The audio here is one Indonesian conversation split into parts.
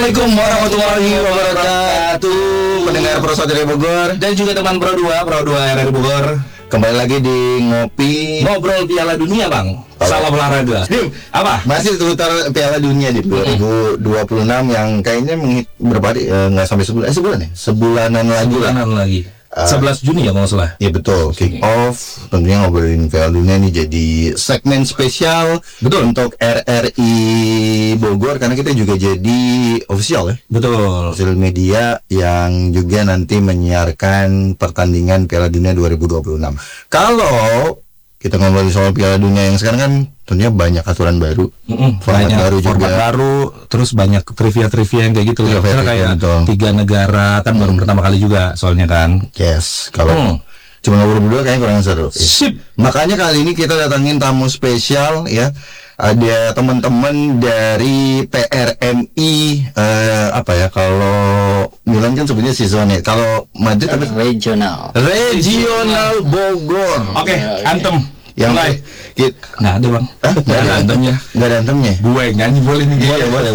Assalamualaikum warahmatullahi wabarakatuh. Pendengar Pro Satria Bogor dan juga teman Pro 2 RRI Bogor. Kembali lagi di Ngopi Ngobrol Piala Dunia, Bang. Salam olahraga. Apa? Masih seputar Piala Dunia di 2026 yang kayaknya berapa hari? Nggak sampai sebulan. Sebulan ya? Sebulanan lagi. 11 Juni ya kalau nggak salah. Iya betul, kick off. Tentunya ngobrolin Piala Dunia ini jadi segmen spesial untuk RRI Bogor karena kita juga jadi official ya. Betul. Official media yang juga nanti menyiarkan pertandingan Piala Dunia 2026. Kalau kita ngobrolin soal Piala Dunia yang sekarang kan tentunya banyak aturan baru, format baru, terus banyak trivia yang kayak gitu. Karena kayak 3 negara kan baru pertama kali juga soalnya kan. Yes, kalau cuma ngobrol berdua kayaknya kurang seru. Sip. Makanya kali ini kita datangin tamu spesial ya. Ada teman-teman dari PRMI apa ya, kalau Milan kan sebenarnya seasonnya, kalau Madrid apa? Regional Bogor. Oke, antem yang mulai. Nggak ada, Bang. Nggak ada antemnya. Nggak ada antemnya. Gue nyanyi boleh nih. Boleh.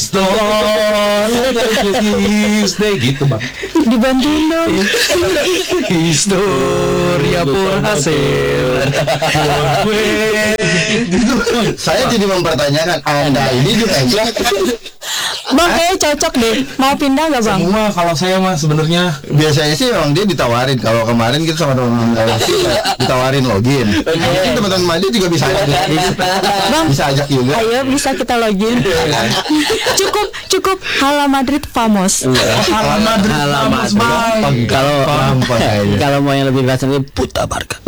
History gitu, Bang. dibantuin dong. Historia berhasil. Saya jadi mempertanyakan Anda ini juga Bang kayaknya cocok deh. Mau pindah nggak Bang? Semua kalau saya mah sebenarnya biasanya sih memang dia ditawarin. Kalau kemarin kita sama teman-teman ditawarin login. Mungkin teman-teman Madi juga bisa Bang, bisa ajak juga. Ayo bisa kita login. cukup Hala Madrid famos. Kalau mau yang lebih bahasa Puta Barca.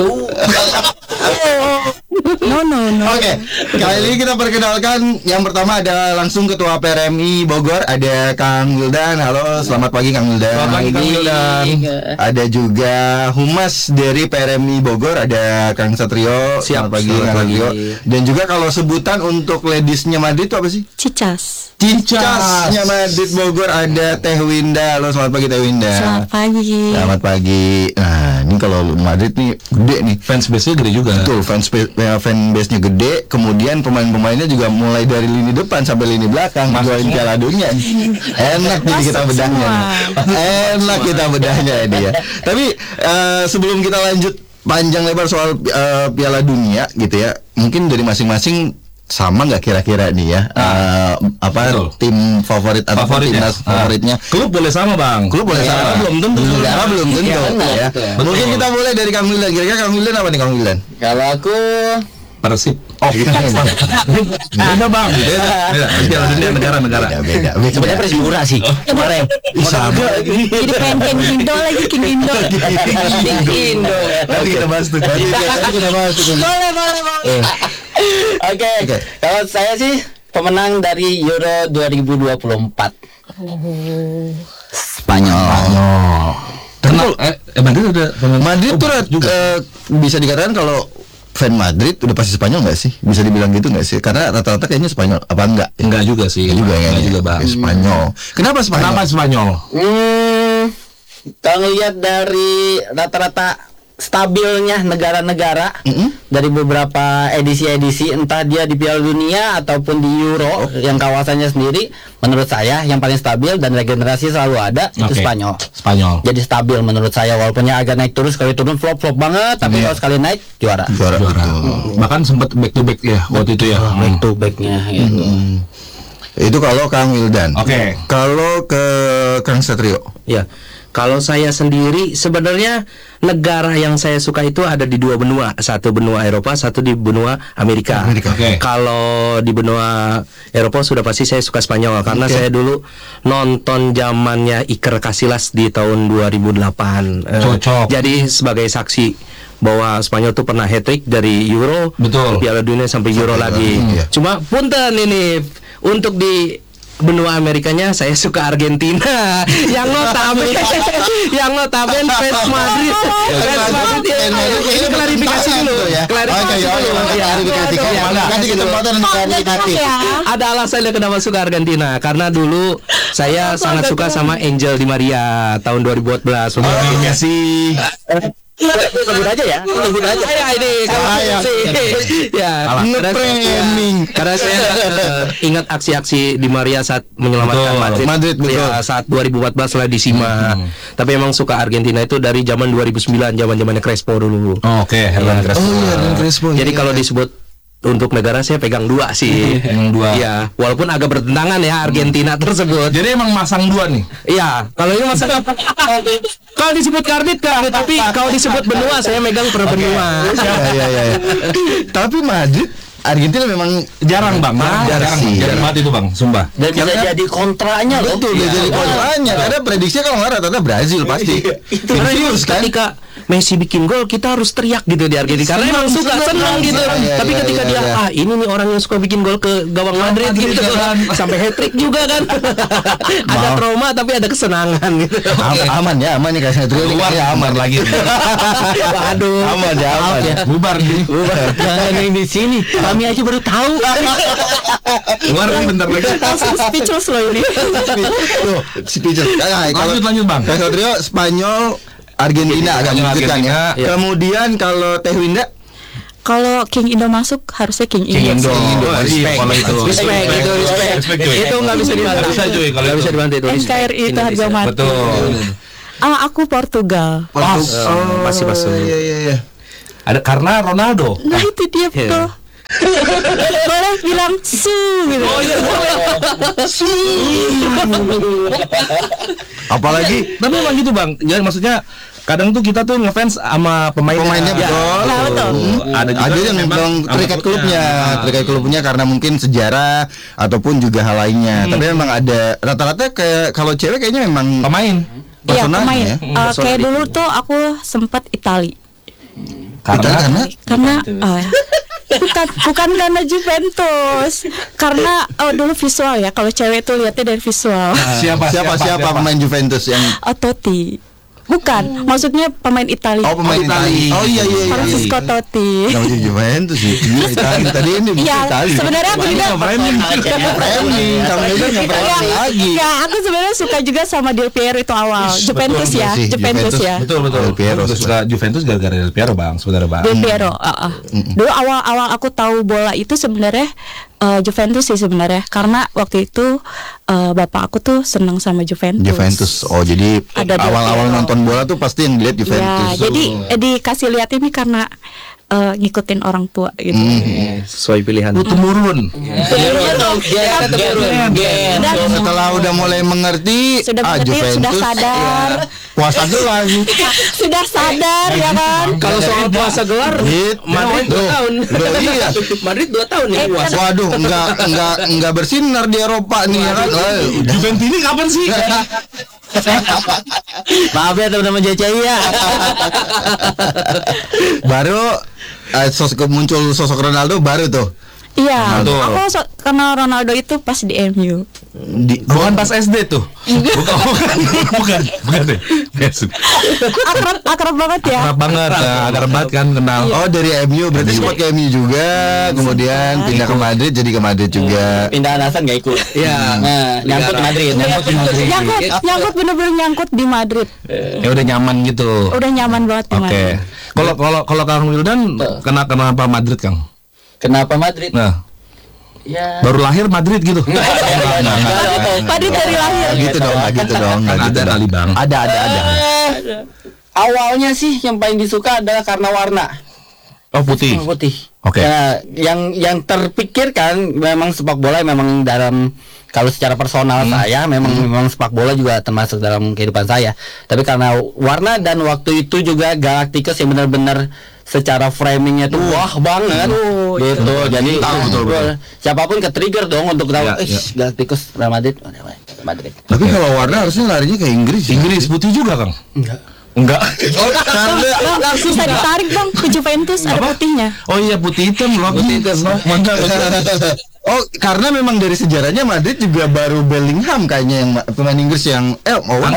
No. Oke, kali ini kita perkenalkan yang pertama ada langsung Ketua PRMI Bogor, ada Kang Wildan. Halo, selamat pagi Kang Wildan. Selamat pagi Kang Wildan. Ada juga Humas dari PRMI Bogor, ada Kang Satrio. Selamat pagi Kang Satrio. Dan juga kalau sebutan untuk ladiesnya Madrid itu apa sih? Cicasnya Madrid Bogor ada Teh Winda. Halo, selamat pagi Teh Winda. Selamat pagi. Nah, ini kalau Madrid nih gede nih. Fans base-nya gede juga. Betul, fan base-nya gede. Kemudian pemain-pemainnya juga mulai dari lini depan sampai lini belakang jualin Piala Dunia. Enak jadi kita bedahnya. Enak kita bedahnya dia. Tapi sebelum kita lanjut panjang lebar soal Piala Dunia gitu ya, mungkin dari masing-masing sama nggak kira-kira nih ya tim favorit atau timnas favoritnya? Klub boleh sama Bang. Klub boleh sama. Belum tentu. Negara belum tentu ya. Mungkin kita mulai dari Kang Wildan. Kira-kira Kang Wildan apa nih Kang Wildan? Kalau aku Persib. Oh, beda Bang. Beda. Piala Dunia negara-negara. Beda. sebenarnya Persipura sih. Kemarin. Sama. Jadi pengen King Indo lagi King Indo. Nanti kita bahas tuh. Boleh. Oke. Kalau saya sih pemenang dari Euro 2024. Spanyol. Madrid udah Madrid tuh juga bisa dikatakan kalau fan Madrid udah pasti Spanyol nggak sih? Bisa dibilang gitu nggak sih? Karena rata-rata kayaknya Spanyol apa enggak? Enggak juga sih. Enggak juga Bang. Spanyol. Kenapa Spanyol? Kalau lihat dari rata-rata stabilnya negara-negara dari beberapa edisi-edisi, entah dia di Piala Dunia ataupun di Euro yang kawasannya sendiri, menurut saya yang paling stabil dan regenerasi selalu ada itu Spanyol. Jadi stabil menurut saya, walaupun agak naik terus, sekali turun flop banget, tapi kalau sekali naik juara. Bahkan sempat back to back ya waktu itu ya. Back to backnya gitu. Itu kalau Kang Wildan. Oke. Kalau ke Kang Satrio. Ya. Kalau saya sendiri sebenarnya negara yang saya suka itu ada di 2 benua, satu benua Eropa, satu di benua Amerika. Kalau di benua Eropa sudah pasti saya suka Spanyol karena saya dulu nonton zamannya Iker Casillas di tahun 2008. Cocok. Jadi sebagai saksi bahwa Spanyol tuh pernah hat-trick dari Euro, Piala Dunia sampai Euro lagi. Cuma punten ini untuk di benua Amerikanya saya suka Argentina yang notabene fans Madrid ini klarifikasi dulu ada alasannya kenapa suka Argentina karena dulu saya sangat suka sama Angel Di Maria tahun 2014 Messi Sebut aja ya. Sebut aja. Ini ya. Karena saya ingat aksi-aksi Di Maria saat menyelamatkan Madrid betul. Ya, saat 2014 lah di Sima. Tapi emang suka Argentina itu dari zaman 2009, zaman-zamannya Crespo dulu. Oke, Hernan Crespo. Hernan Crespo. Jadi kalau disebut untuk negara saya pegang 2 sih. Yang 2. Iya, walaupun agak bertentangan ya Argentina tersebut. Jadi emang masang 2 nih. Iya, kalau ini masang kalau disebut karbit Kang, tapi kalau disebut benua saya megang per benua. Ya. Tapi Madrid Argentina memang Jarang Bang, jarang banget itu Bang, sumpah. Dan bisa jadi kontranya loh. betul bisa jadi kontranya karena prediksinya kalau nggak rata-rata Brazil pasti. Serius kan? Ketika Messi bikin gol kita harus teriak gitu di Argentina karena emang suka senang gitu. Tapi ketika dia ini nih orang yang suka bikin gol ke gawang Madrid gitu kan, sampai hat-trick juga kan. Ada trauma tapi ada kesenangan gitu. Aman ya kasih keluar Ya aman lagi. Waduh. aman ya. Bubar nih. Jangan yang di sini. Kami aja baru tahu. Keluar nih bentar lagi. Langsung speechless loh ini. Tuh, speechless. Lanjut Bang. Kasih trio Spanyol Argentina agak mengejutkan ya. Kemudian kalau Teh Winda Kalau King Indo masuk harusnya King Indo. Respect. Respect. Itu nggak bisa dibantah. Bisa cuy kalau Nggak itu. bisa dibantah itu. NKRI itu harga mati. Betul. Aku Portugal. Masih masuk. Iya. Ada karena Ronaldo. Nah itu dia betul. Boleh bilang su gitu. Apalagi Tapi memang gitu Bang. Jadi maksudnya kadang tuh kita tuh ngefans sama pemainnya betul. Nah, betul. Ada yang memang terikat klubnya karena mungkin sejarah ataupun juga hal lainnya. Tapi memang ada rata-rata kayak kalau cewek kayaknya memang pemain. Iya personalnya pemain. ya. Kayak dulu tuh aku sempat Itali. Karena bukan karena Juventus, karena dulu visual ya. Kalau cewek tuh lihatnya dari visual. siapa pemain Juventus yang Totti. Bukan, maksudnya pemain Italia. Oh, pemain Italia. Oh iya. Francisco Totti. Namanya Juventus sih. Iya, Italia. Tadi ini bukan Iya, Italia. sebenarnya aku juga Framing. Kamu juga nge-framing lagi. Ya, aku sebenarnya suka juga sama Del Piero itu awal. Juventus ya, sih, Juventus ya. Betul. Del Piero. Aku suka Juventus gara-gara Del Piero Bang, sebenarnya Bang. Del Piero. Dulu awal aku tahu bola itu sebenarnya Juventus sih sebenarnya, karena waktu itu bapak aku tuh senang sama Juventus. Oh, jadi Ada awal-awal Del Piero. nonton bola tuh pasti yang dilihat Juventus. Ya, jadi dikasih lihat ini karena ngikutin orang tua gitu. Sesuai pilihan. Temurun. Setelah udah mulai mengerti, Sudah mengerti, Juventus sudah sadar. puasa gelar. Sudah sadar ya kan? Kalau soal puasa gelar, Madrid 2 tahun. Iya. Madrid 2 tahun nih puasa. Waduh, enggak bersinar di Eropa nih ya kan. Juventus ini kapan sih? Maaf ya teman-teman JCI ya. Baru muncul sosok Ronaldo baru tuh. Iya, Betul. aku kenal Ronaldo itu pas di MU. Bukan pas SD tuh. Bukan deh. Akrab banget ya. Akrab banget kan kenal. Oh, dari MU berarti sempat ke MU juga, kemudian pindah ke Madrid jadi ke Madrid juga. Pindah alasan gak ikut. Iya. Nah, nyangkut di Madrid. Nyangkut bener-bener nyangkut di Madrid. Ya udah nyaman gitu. Udah nyaman banget di Madrid. Kalau Kang Wildan kenapa Madrid Kang? Kenapa Madrid? Nah, Ya. baru lahir Madrid gitu. Madrid dari lahir. Gitu dong. Ada kali Bang. Ada. Awalnya sih yang paling disuka adalah karena warna Oh putih. putih. Oke. Ya, yang terpikirkan memang sepak bola memang dalam kalau secara personal saya memang sepak bola juga termasuk dalam kehidupan saya. Tapi karena warna dan waktu itu juga Galacticos yang benar-benar secara framingnya tuh wah banget gitu. Jadi betul. siapapun ke trigger dong untuk tahu Galacticos Real Madrid. Tapi kalau warna harusnya larinya ke Inggris. Inggris putih juga Kang? Enggak. Langsung bisa ditarik bang ke Juventus ada putihnya. Oh iya putih hitam loh. Mantap. Oh, karena memang dari sejarahnya Madrid juga baru Bellingham kayaknya yang pemain Inggris yang Owen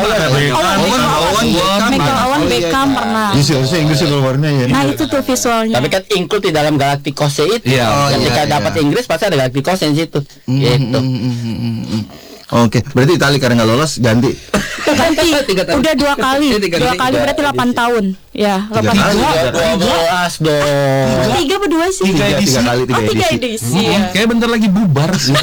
Beckham pernah. Iya, harusnya Inggris kalau warnanya ya. Nah itu tuh visualnya. Tapi kan include di dalam Galacticos itu. Iya. Ketika dapat Inggris pasti ada Galacticos di situ. Gitu. Oke, berarti Italia karena nggak lolos ganti. ganti. Udah 2 kali. 2 kali berarti 8 tahun. Ya, 8 tahun. 12 dong. 3 berdua sih. 3 kali 3 edisi. Ya. Kayak bentar lagi bubar sih.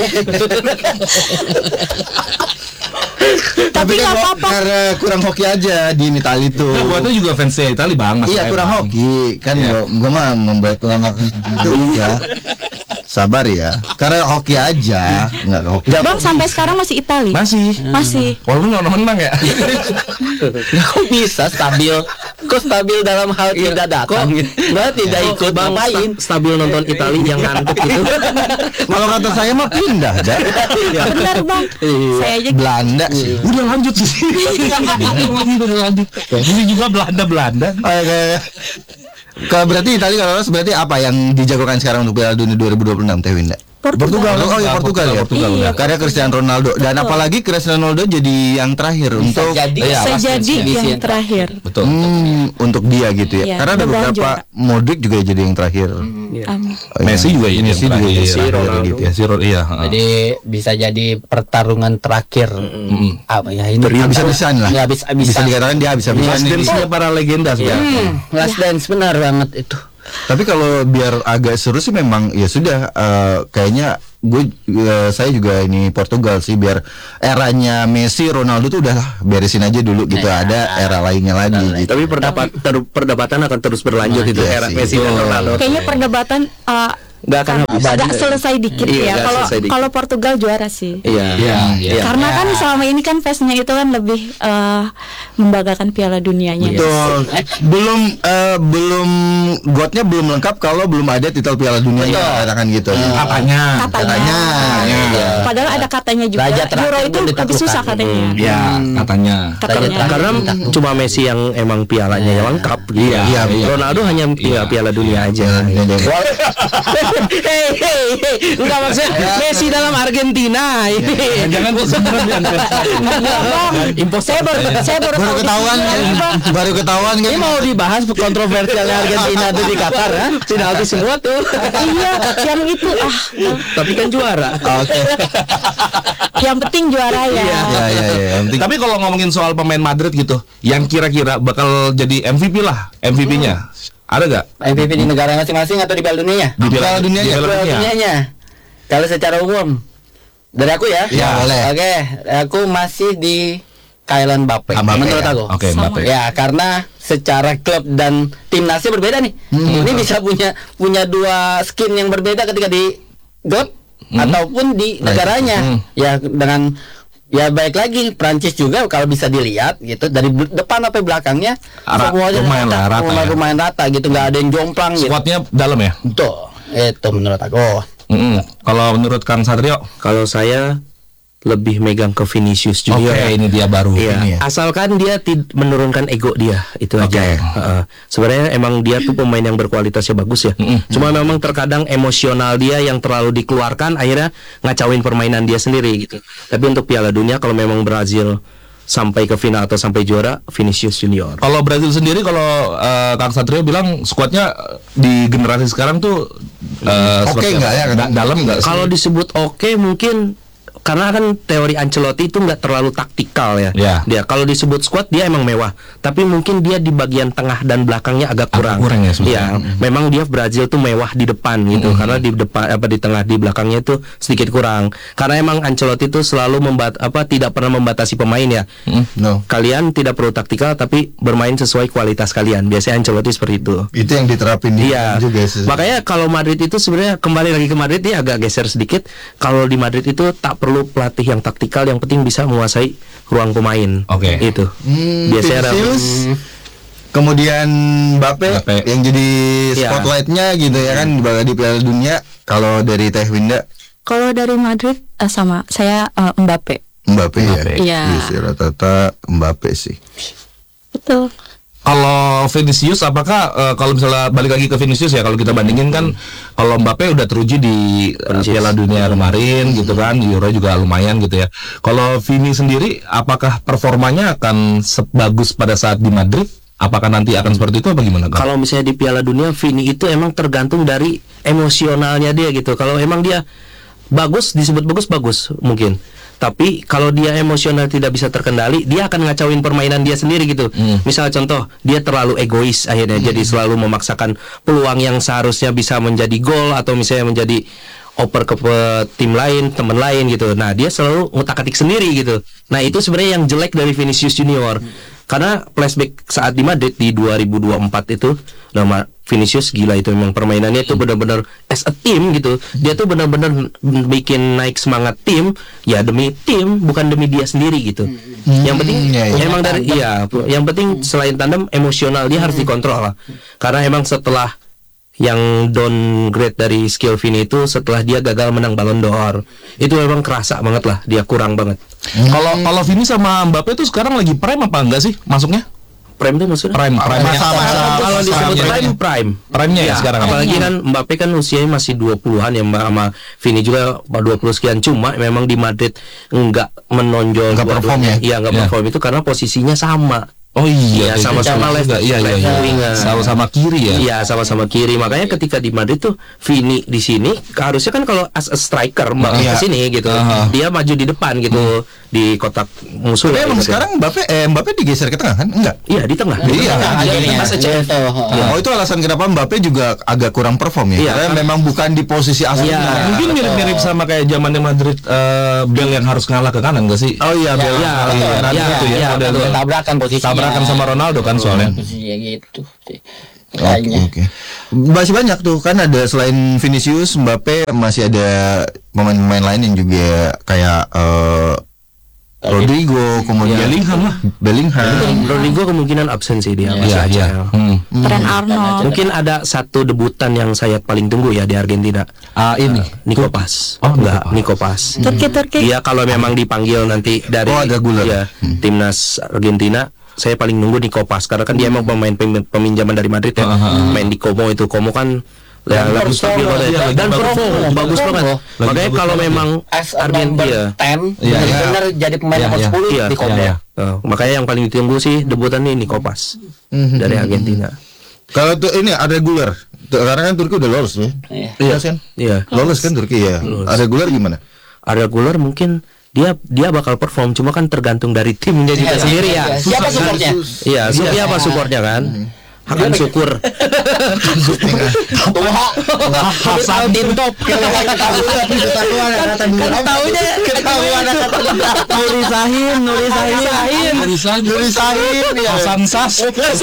Tapi kan nggak apa-apa. karena kurang hoki aja di Itali tuh. Nah, gua tuh juga fans Itali Bang. Mas Iya, Rai, kurang Bang. hoki kan. Gua mah membuat ulama itu ya. Sabar ya. Karena hoki aja, enggak hoki. Bang sampai sekarang masih Itali. Masih. Walaupun nggak menang ya. Kok bisa stabil? Kok stabil dalam hal tidak datang? Berarti tidak ikut Bang ngapain? stabil nonton Itali yang ngantuk gitu. Kalau kata saya mah pindah dah. Benar Bang. Saya aja Belanda sih. Udah lanjut sih. Udah lanjut. Ini juga Belanda. Kalau berarti Italia kalau lolos berarti apa yang dijagokan sekarang untuk Piala Dunia 2026 Teh Winda? Portugal. Oh ya Portugal ya. Iya. Karena Cristiano Ronaldo dan apalagi Cristiano Ronaldo jadi yang terakhir untuk Bisa jadi yang terakhir. Betul. Untuk dia gitu ya. Iya, Karena ada udah beberapa Modric juga jadi yang terakhir. Messi juga ini Messi yang juga terakhir. Messi, Ronaldo. Gitu ya. Iya. Jadi bisa jadi pertarungan terakhir. Apa ya ini? Habis-habisan lah. Ya, Bisa dikatakan dia habis-habisan Last ini. dance-nya para legenda sebenarnya. Last Dance benar banget itu. Tapi kalau biar agak seru sih memang ya sudah kayaknya saya juga ini Portugal sih biar eranya Messi Ronaldo tuh udah beresin aja dulu gitu, ada era lainnya lagi gitu. Tapi perdebatan akan terus berlanjut itu iya era sih. Messi dan Ronaldo. Kayaknya perdebatan Nggak akan habis. agak selesai dikit Iya, ya. nggak Kalau selesai dikit. kalau Portugal juara sih. Iya. Karena kan selama ini kan fansnya itu kan lebih membanggakan Piala Dunianya. Betul. Belum gotnya belum lengkap kalau belum ada titel Piala Dunia katakan gitu. Katanya. Katanya. Padahal ada katanya juga. Raja terakhir Euro itu pun lebih ditaklukkan. susah katanya. Ya, katanya. Katanya. Karena cuma Messi yang emang pialanya yang lengkap. Gitu. Iya. Ronaldo hanya tinggal Piala Dunia aja. Hei, enggak maksudnya Messi dalam Argentina ini. Jangan beneran Saya baru tahu Baru ketahuan kan. Ini mau dibahas kontroversialnya Argentina tuh di Qatar ya? Penalti semua tuh. Iya, yang itu Tapi kan juara. Oke. yang penting juara ya. Ya. Yang penting Tapi kalau ngomongin soal pemain Madrid gitu, yang kira-kira bakal jadi MVP lah, MVP-nya. Ada gak? MVP di negara masing-masing atau di Piala Dunia? Di Piala Dunia di ya? Piala Piala Dunia. Dunianya. Kalau secara umum dari aku ya. Ya, boleh. Oke, aku masih di Kylian Mbappe. Mbappe, Menurut ya. aku. Oke, Sama. Mbappe. Ya, karena secara klub dan timnasnya berbeda nih. Ini bisa punya dua skin yang berbeda ketika di GOAT ataupun di negaranya. Ya dengan ya baik lagi Prancis juga kalau bisa dilihat gitu dari depan sampai belakangnya semuanya lumayan rata gitu, nggak ada yang jomplang gitu. Squadnya dalam ya? Tuh, itu menurut aku. Kalau menurut Kang Satrio, Kalau saya lebih megang ke Vinicius Junior. oke, ini dia baru. Iya, Ini ya. asalkan dia menurunkan ego dia, itu aja. Sebenarnya emang dia tuh pemain yang berkualitasnya bagus ya. Cuma memang terkadang emosional dia yang terlalu dikeluarkan, akhirnya ngacauin permainan dia sendiri gitu. Tapi untuk Piala Dunia kalau memang Brazil sampai ke final atau sampai juara, Vinicius Junior. Kalau Brazil sendiri, kalau Kang Satrio bilang squadnya di generasi sekarang tuh Oke nggak ya? dalam nggak? Kalau disebut oke mungkin karena kan teori Ancelotti itu nggak terlalu taktikal ya. Ya. Dia kalau disebut squad dia emang mewah, tapi mungkin dia di bagian tengah dan belakangnya agak kurang. kurang ya sebenarnya. Iya, memang dia Brazil tuh mewah di depan gitu, karena di depan di tengah di belakangnya itu sedikit kurang. Karena emang Ancelotti itu selalu tidak pernah membatasi pemain ya. No. Kalian tidak perlu taktikal tapi bermain sesuai kualitas kalian. Biasanya Ancelotti seperti itu. Itu yang diterapin di Iya, juga sih. makanya kalau Madrid itu sebenarnya kembali lagi ke Madrid dia agak geser sedikit. Kalau di Madrid itu tak perlu pelatih yang taktikal, yang penting bisa menguasai ruang pemain. Oke. Itu. Biasanya ada. Vinicius, kemudian Mbappe yang jadi Iya. spotlightnya gitu ya kan di Piala Dunia. Kalau dari Teh Winda, Kalau dari Madrid sama saya Mbappe. Mbappe ya. Iya. Iya sih, rata-rata Mbappe sih. Betul. Kalau Vinicius, apakah kalau misalnya balik lagi ke Vinicius ya, kalau kita bandingin kan kalau Mbappe udah teruji di Piala Dunia kemarin gitu kan, di Euro juga lumayan gitu ya. Kalau Vini sendiri, apakah performanya akan sebagus pada saat di Madrid? Apakah nanti akan seperti itu apa gimana? Kalau misalnya di Piala Dunia, Vini itu emang tergantung dari emosionalnya dia gitu. Kalau emang dia bagus, disebut bagus mungkin. Tapi kalau dia emosional tidak bisa terkendali, dia akan ngacauin permainan dia sendiri gitu. Misal contoh, dia terlalu egois akhirnya, jadi selalu memaksakan peluang yang seharusnya bisa menjadi gol atau misalnya menjadi oper ke tim lain, teman lain gitu. Nah, dia selalu ngutak-atik sendiri gitu. Nah, itu sebenarnya yang jelek dari Vinicius Junior. Karena flashback saat di Madrid di 2024 itu, nama Vinicius gila itu, memang permainannya itu benar-benar as a team gitu. Dia tuh benar-benar bikin naik semangat tim, ya demi tim, bukan demi dia sendiri gitu. Yang penting emang dari yang penting selain tandem, emosional dia harus dikontrol lah. Karena emang setelah yang downgrade dari skill Vini itu setelah dia gagal menang Ballon d'Or, itu memang kerasa banget lah, dia kurang banget. Kalau Vini sama Mbappe tuh sekarang lagi prime apa enggak sih masuknya? Prime itu maksudnya? Prime. Kalau disebut prime-nya ya sekarang. Apalagi kan Mbappe kan usianya masih 20-an ya, sama Vini juga 20 sekian. Cuma memang di Madrid enggak menonjol, enggak perform ya. Iya, enggak perform itu karena posisinya sama. Oh iya, sama-sama left, iya. Sama-sama kiri ya. Iya, sama-sama kiri. Makanya ketika di Madrid tuh Vini di sini harusnya kan kalau as a striker ke sini gitu. Dia maju di depan gitu di kotak musuh. Tapi emang sekarang Mbappe digeser ke tengah kan? Enggak. Iya, di tengah. Iya. Iya. Oh, itu alasan kenapa Mbappe juga agak kurang perform ya. Karena memang bukan di posisi aslinya. Mungkin mirip-mirip sama kayak zamannya Madrid, Bale yang harus ngalah ke kanan enggak sih? Oh iya, Bale. Iya, tabrakan posisinya. Tabrakan sama Ronaldo kan soalnya. Posisinya gitu sih. Oke. Masih banyak tuh kan, ada selain Vinicius, Mbappe masih ada pemain-pemain lain yang juga kayak Rodrigo, kemudian Bellingham. Rodrigo kemungkinan absen sih dia. Iya. Trent Arnold. Mungkin ada satu debutan yang saya paling tunggu ya di Argentina. Ini Nico Paz. Nico Paz. Turki. Dia kalau memang dipanggil nanti dari ada Guler. ya, timnas Argentina, saya paling nunggu Nico Paz karena kan dia emang pemain peminjaman dari Madrid ya. Main di Como kan lagi stabil banget dan perform bagus banget. Makanya kalau memang Argentina 10 benar jadi pemain nomor 10 di Como. Makanya yang paling ditunggu sih debutan ini Nico Paz dari Argentina. Kalau tuh ini ada Guler. Karena kan Turki udah lolos ya. Iya kan? Iya. Lolos kan Turki ya. Ada Guler gimana? Ada Guler mungkin dia bakal perform, cuma kan tergantung dari timnya juga sendiri ya. Siapa supportnya? Iya, siapa supportnya kan? Hakan Syukur. Hasan Tintop. Ketahuan Nuri Sahin. Hasan Sas.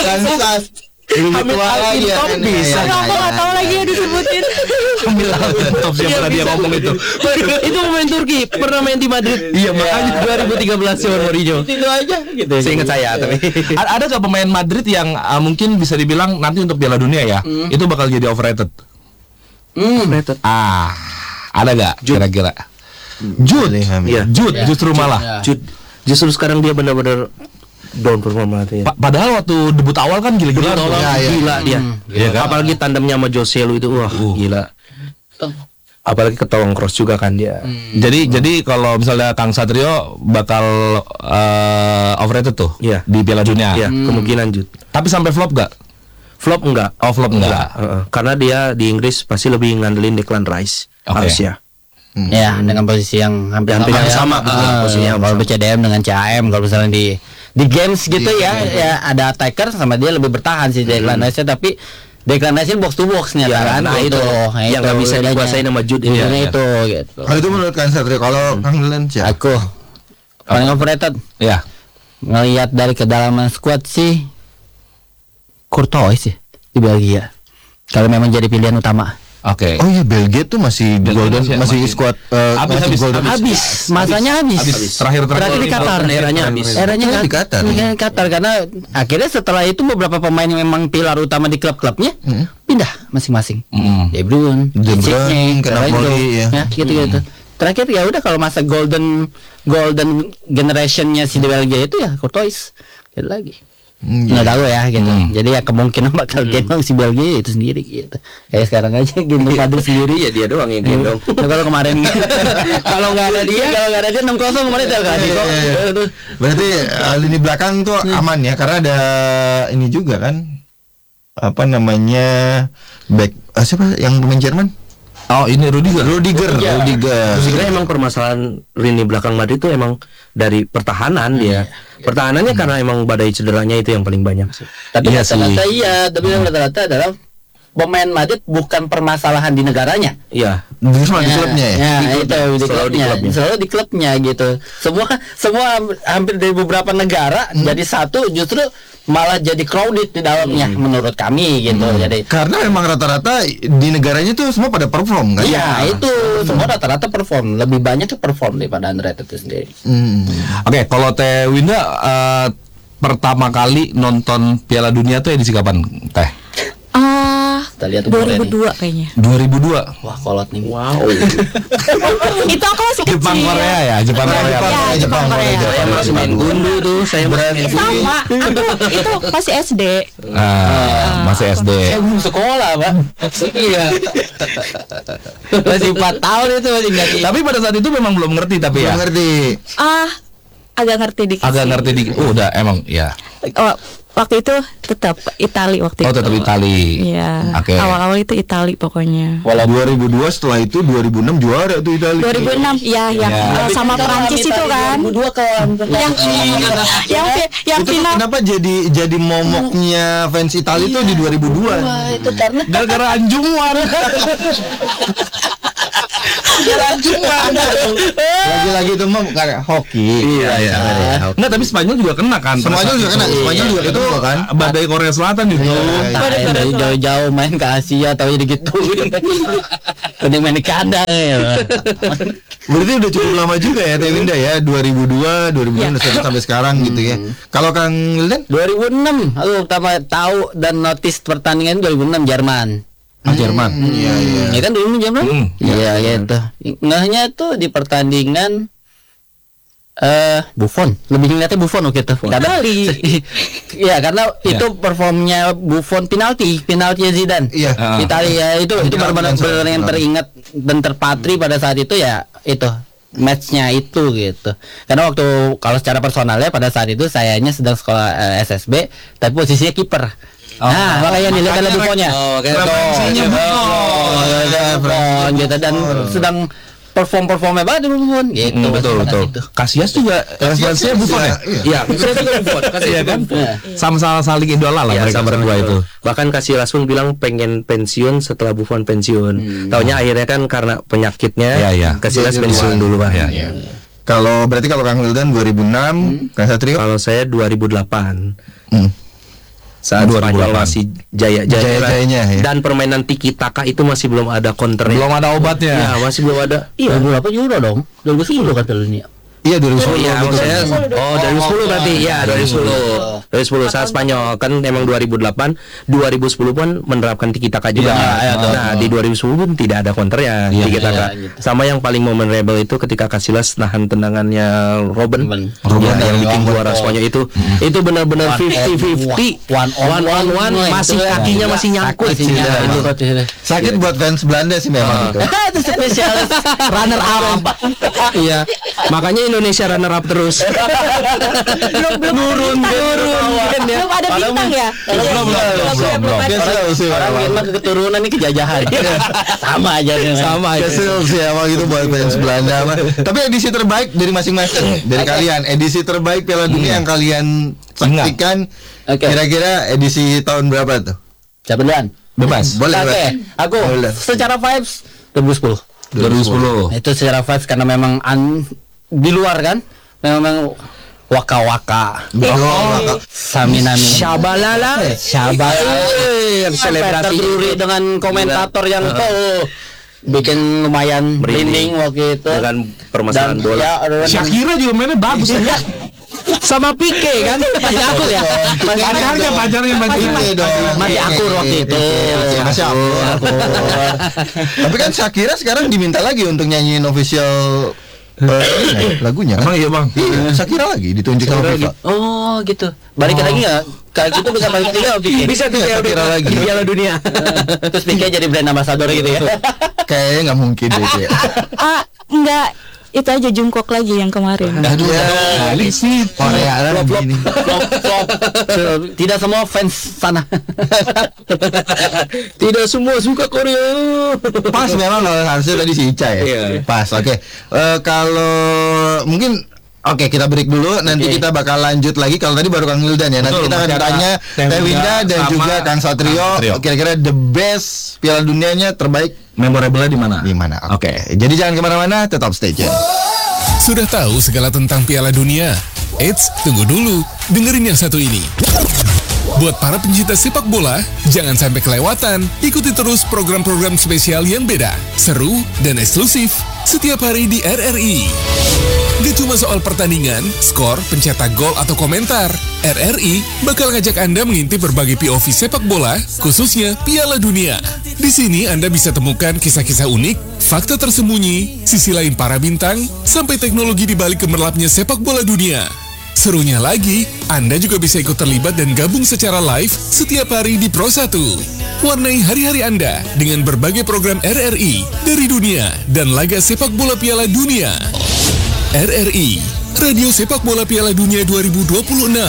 Hamid Al-Tintop bisa. Aku nggak tahu lagi yang disebutin. Hamid Al-Tintop siapa dia ngomong itu? Itu pemain Turki, pernah main di Madrid. Iya, makanya 2013 Jose Mourinho. Itu aja gitu. Seingat saya tapi. Ada nggak pemain Madrid yang mungkin bisa dibilang nanti untuk Piala Dunia ya, itu bakal jadi overrated? Overrated. Ada nggak kira-kira? Jude. Jude justru malah. Jude justru sekarang dia benar-benar down performa ya. Padahal waktu debut awal kan gila-gila. Gila dia. Iya kan? Apalagi tandemnya sama Joselu itu gila. Apalagi ketolong cross juga kan dia. Jadi kalau misalnya Kang Satrio bakal overrated tuh di Piala Dunia. Iya, kemungkinan Jude. Tapi sampai flop gak? Flop enggak. Flop enggak. Karena dia di Inggris pasti lebih ngandelin Declan Rice. Harusnya. Ya, dengan posisi yang hampir sama posisinya. Kalau BCDM dengan CAM, kalau misalnya di games gitu ya ada attacker sama dia lebih bertahan sih Declan Rice, tapi Declan Rice box to boxnya kan. Nah itu yang nggak bisa dikuasain sama Jude ini. Itu gitu. Kalau itu menurut Kang Satrio, kalau Kang Len siapa? Aku paling overrated. Ya. Ngelihat dari kedalaman squad sih Courtois sih di Belgia. Kalau memang jadi pilihan utama. Oke. Oh iya, Belgia tuh masih golden, masih squad habis. Masanya habis. Terakhir di Qatar. Eranya di Qatar. Qatar karena akhirnya setelah itu beberapa pemain yang memang pilar utama di klub-klubnya pindah masing-masing. De Bruyne, Napoli ya. Gitu. Terakhir ya udah, kalau masa golden generationnya si Belgia itu ya Courtois. Gitu lagi. Nggak tahu ya gitu. Jadi ya kemungkinan bakal gendong si Belgia itu sendiri gitu. Kayak sekarang aja gendong Madrid sendiri ya, dia doang yang gendong. Kalau kemarin kalau nggak ada dia 6-0 kemarin itu kan. Berarti lini belakang tuh aman ya, karena ada ini juga kan, apa namanya, back siapa yang pemain Jerman? Oh, ini Rudiger. Sebenarnya emang permasalahan lini belakang Madrid itu emang dari pertahanan dia. Pertahanannya karena emang badai cederanya itu yang paling banyak sih. Tapi rata-rata adalah pemain Madrid bukan permasalahan di negaranya. Iya. Cuma di klubnya ya. Selalu di klubnya gitu. Semua hampir dari beberapa negara jadi satu, justru malah jadi crowded di dalamnya menurut kami gitu. Jadi Karena memang rata-rata di negaranya tuh semua pada perform kan? iya, itu semua rata-rata perform, lebih banyak tuh perform daripada Underrated itu sendiri. Oke, kalau Teh Winda pertama kali nonton Piala Dunia tuh edisi kapan, Teh? Kita lihat 2002 kayaknya. 2002. Wah, kolot nih. Wow. Itu aku masih kecil. Jepang Korea ya, Jepang Korea. Jepang Korea. Saya masih main gundu tuh, saya berani. Sama, aku itu masih SD. Masih SD. Belum sekolah, Pak. Iya. Masih 4 tahun itu masih ngerti. Tapi pada saat itu memang belum ngerti tapi ya. Belum ngerti. Agak ngerti dikit. Agak sih. ngerti dikit. Udah emang ya. Waktu itu tetap Itali waktu itu. Oh, tetap Itali. Iya. Oke. Awal-awal itu Itali pokoknya. Walau 2002 setelah itu 2006 juara tuh Italia. 2006 ya yang sama Prancis itu kan. 2002 kawan. Yang Itu final. kenapa jadi momoknya fans Italia tuh di 2002? Itu karena Gara-gara anjungan. Lagi-lagi itu mah kayak hoki. Iya. Enggak, tapi Spanyol juga kena kan. Spanyol juga kena. Spanyol juga itu kena, kan? badai Korea Selatan itu. dari jauh-jauh main ke Asia atau jadi gitu. Udah main di kandang ya. Berarti udah cukup lama juga ya Teh Winda ya, 2002, 2006 sampai sekarang gitu ya. Kalau Kang Wildan? 2006 aku pertama tahu dan notice pertandingan 2006 Jerman. Jerman. Iya. Ya kan dulu Jerman? Iya gitu. Ngehnya tuh di pertandingan Buffon, lebih ngeliatnya Buffon waktu itu. Karena iya, karena itu performnya Buffon penalti Zidane. Iya. Italia itu benar-benar yang teringat dan terpatri pada saat itu ya itu matchnya itu gitu. Karena waktu kalau secara personalnya pada saat itu sayanya sedang sekolah SSB tapi posisinya kiper. Nah, makanya nih lihat ada Buffonnya. Referensinya Buffon gitu dan sedang performnya banget Buffon gitu. Betul. Casillas juga referensinya Buffon ya? Iya, saya juga Buffon. Iya kan? Sama-sama saling idola lah mereka berdua itu. Bahkan Casillas pun bilang pengen pensiun setelah Buffon pensiun. Taunya akhirnya kan karena penyakitnya Casillas pensiun dulu, Pak. Kalau berarti kalau Kang Wildan 2006, Kang Satrio? Kalau saya 2008. Saat Spanyol masih jaya-jayanya ya. Dan permainan tiki taka itu masih belum ada counternya. Belum ada obatnya. Ya, masih belum ada. Iya, 2008 Euro dong. 2010 kata dunia. Iya 2010. Oh iya, maksudnya 2010 berarti ya 2010 saat Spanyol kan emang 2008, 2010 pun menerapkan tiki taka juga. Nah, di 2010 pun tidak ada counternya tiki taka. Sama yang paling memorable itu ketika Casillas nahan tendangannya Robben yang bikin juara Spanyol itu benar-benar 50-50, one masih kakinya masih nyangkut. Sakit buat fans Belanda sih memang itu. Itu spesialis runner up. Iya. Makanya Indonesia runner up terus. Belum ada bintang ya? Belum. Orang Myanmar keturunan ini kejajahan. Sama aja. Kesel sih emang itu buat fans Belanda. Tapi edisi terbaik dari masing-masing dari kalian, edisi terbaik Piala Dunia yang kalian saksikan kira-kira edisi tahun berapa tuh? Siapa duluan? Bebas. Boleh. Oke, aku secara vibes 2010. Itu secara vibes karena memang di luar kan, memang waka-waka, Saminami, Syabalala, selebrasi dengan komentator yang bikin lumayan merinding waktu itu dengan permasalahan bola. Shakira juga mainnya bagus ya. Sama Pique kan, masih akur ya. Pacarnya masih akur waktu itu. Masih akur. Tapi kan Shakira sekarang diminta lagi untuk nyanyiin official lagunya kan? Emang iya bang? Shakira lagi ditunjuk sama FIFA. Oh gitu. Balik lagi nggak? Kayak gitu bisa balik lagi. Bisa tuh Shakira lagi di Piala Dunia. Terus Pique jadi brand ambassador gitu ya? Kayaknya nggak mungkin deh itu ya. Enggak, itu aja Jungkook lagi yang kemarin. Aduh, kali sih Korea lah begini. Flop. Tidak semua fans sana. Tidak semua suka Korea. Pas memang kalau harusnya tadi si Ica ya. Iya. Pas. Oke. Kalau mungkin oke, kita break dulu. Nanti kita bakal lanjut lagi. Kalau tadi baru Kang Hildan ya. Nanti Betul, kita akan masih ada tanya Teh Winda dan sama juga Kang Satrio. Kira-kira the best Piala Dunianya terbaik memorable-nya di mana? di mana? Oke. Jadi jangan kemana-mana. Tetap stay tune. Sudah tahu segala tentang Piala Dunia? Eits, tunggu dulu. Dengerin yang satu ini. Buat para pencinta sepak bola, jangan sampai kelewatan. Ikuti terus program-program spesial yang beda, seru, dan eksklusif setiap hari di RRI. Gak cuma soal pertandingan, skor, pencetak gol, atau komentar. RRI bakal ngajak Anda mengintip berbagai POV sepak bola, khususnya Piala Dunia. Di sini Anda bisa temukan kisah-kisah unik, fakta tersembunyi, sisi lain para bintang, sampai teknologi di balik gemerlapnya sepak bola dunia. Serunya lagi, Anda juga bisa ikut terlibat dan gabung secara live setiap hari di Pro 1. Warnai hari-hari Anda dengan berbagai program RRI dari dunia dan laga sepak bola Piala Dunia. RRI, Radio Sepak Bola Piala Dunia 2026.